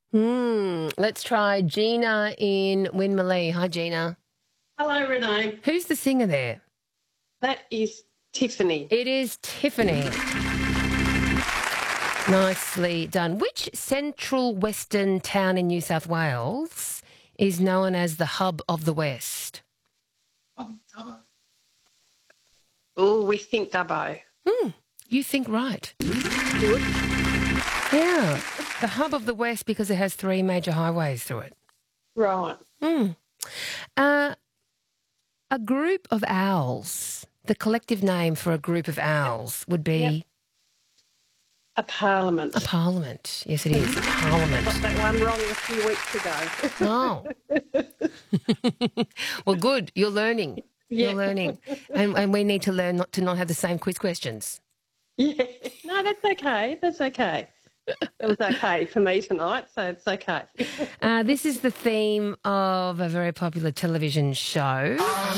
Let's try Gina in Winmalee. Hi, Gina. Hello, Renee. Who's the singer there? That is Tiffany. It is Tiffany. Nicely done. Which central western town in New South Wales is known as the hub of the West? Oh, we think Dubbo. You think right. Good. Yeah. The hub of the West because it has 3 major highways through it. Right. A group of owls, the collective name for a group of owls would be? A parliament. A parliament. Yes, it is. A parliament. Got that one wrong a few weeks ago. Oh. Well, good. You're learning. Yeah. You're learning. And we need to learn not to have the same quiz questions. Yeah. No, that's okay. That's okay. It was okay for me tonight, so it's okay. This is the theme of a very popular television show.